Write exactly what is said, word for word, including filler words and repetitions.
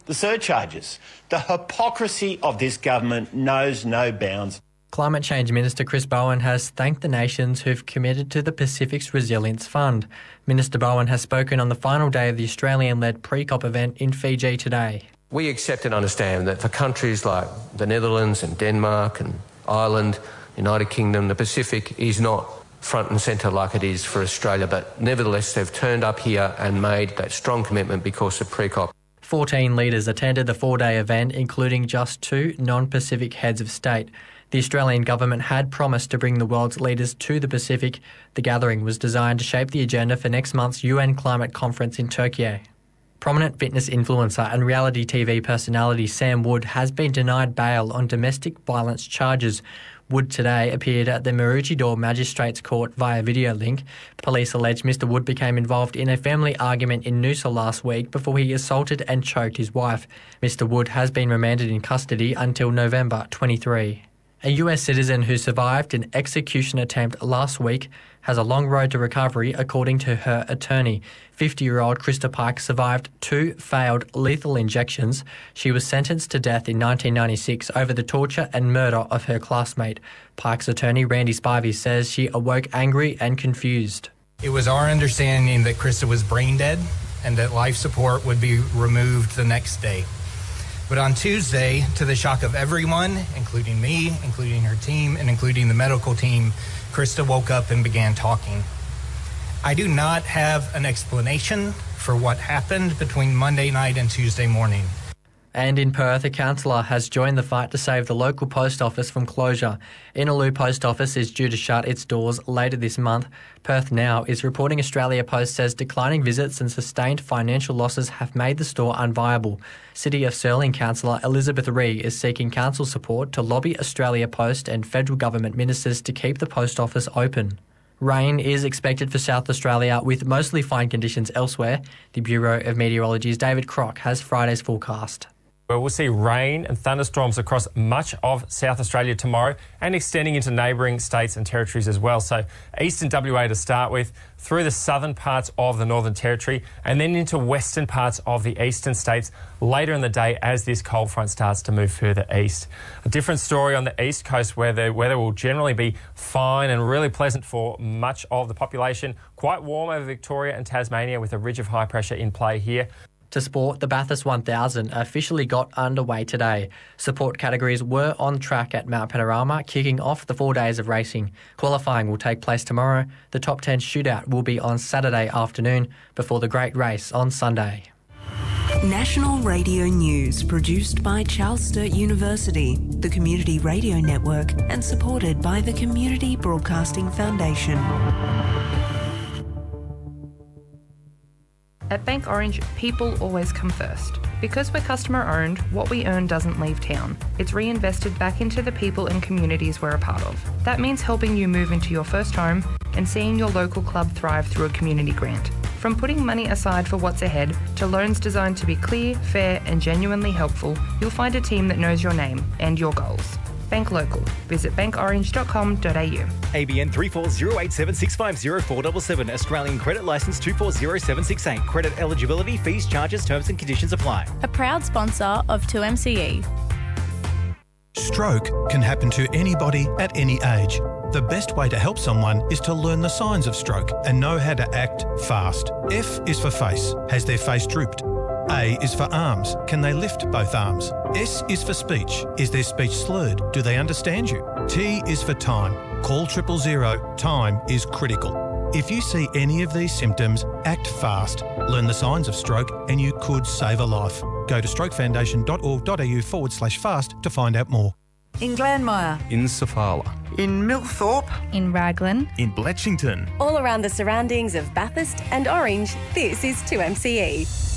The surcharges. The hypocrisy of this government knows no bounds. Climate Change Minister Chris Bowen has thanked the nations who've committed to the Pacific's Resilience Fund. Minister Bowen has spoken on the final day of the Australian-led pre-COP event in Fiji today. We accept and understand that for countries like the Netherlands and Denmark and Ireland, United Kingdom, the Pacific is not front and centre like it is for Australia, but nevertheless they've turned up here and made that strong commitment because of pre-COP. fourteen leaders attended the four-day event, including just two non-Pacific heads of state. The Australian government had promised to bring the world's leaders to the Pacific. The gathering was designed to shape the agenda for next month's U N climate conference in Tokyo. Prominent fitness influencer and reality T V personality Sam Wood has been denied bail on domestic violence charges. Wood today appeared at the Maroochydore Magistrates Court via video link. Police allege Mr Wood became involved in a family argument in Noosa last week before he assaulted and choked his wife. Mr Wood has been remanded in custody until November twenty-third. A U S citizen who survived an execution attempt last week has a long road to recovery, according to her attorney. fifty-year-old Krista Pike survived two failed lethal injections. She was sentenced to death in nineteen ninety-six over the torture and murder of her classmate. Pike's attorney, Randy Spivey, says she awoke angry and confused. It was our understanding that Krista was brain dead and that life support would be removed the next day. But on Tuesday, to the shock of everyone, including me, including her team, and including the medical team, Krista woke up and began talking. I do not have an explanation for what happened between Monday night and Tuesday morning. And in Perth, a councillor has joined the fight to save the local post office from closure. Innaloo Post Office is due to shut its doors later this month. Perth Now is reporting Australia Post says declining visits and sustained financial losses have made the store unviable. City of Stirling councillor Elizabeth Ree is seeking council support to lobby Australia Post and federal government ministers to keep the post office open. Rain is expected for South Australia with mostly fine conditions elsewhere. The Bureau of Meteorology's David Crock has Friday's forecast. We'll see rain and thunderstorms across much of South Australia tomorrow and extending into neighbouring states and territories as well. So eastern W A to start with, through the southern parts of the Northern Territory and then into western parts of the eastern states later in the day as this cold front starts to move further east. A different story on the east coast where the weather will generally be fine and really pleasant for much of the population. Quite warm over Victoria and Tasmania with a ridge of high pressure in play here. To sport, the Bathurst one thousand officially got underway today. Support categories were on track at Mount Panorama, kicking off the four days of racing. Qualifying will take place tomorrow. The top ten shootout will be on Saturday afternoon before the great race on Sunday. National Radio News, produced by Charles Sturt University, the Community Radio Network, and supported by the Community Broadcasting Foundation. At Bank Orange, people always come first. Because we're customer owned, what we earn doesn't leave town. It's reinvested back into the people and communities we're a part of. That means helping you move into your first home and seeing your local club thrive through a community grant. From putting money aside for what's ahead to loans designed to be clear, fair and genuinely helpful, you'll find a team that knows your name and your goals. Bank Local. Visit bank orange dot com dot a u. A B N three four zero eight seven six five zero four seven seven. Australian Credit Licence two four zero seven six eight. Credit eligibility, fees, charges, terms and conditions apply. A proud sponsor of two M C E. Stroke can happen to anybody at any age. The best way to help someone is to learn the signs of stroke and know how to act fast. F is for face. Has their face drooped? A is for arms. Can they lift both arms? S is for speech. Is their speech slurred? Do they understand you? T is for time. Call triple zero. Time is critical. If you see any of these symptoms, act fast. Learn the signs of stroke and you could save a life. Go to strokefoundation.org.au forward slash fast to find out more. In Glanmire. In Sofala. In Milthorpe. In Raglan. In Bletchington. All around the surroundings of Bathurst and Orange, this is two M C E.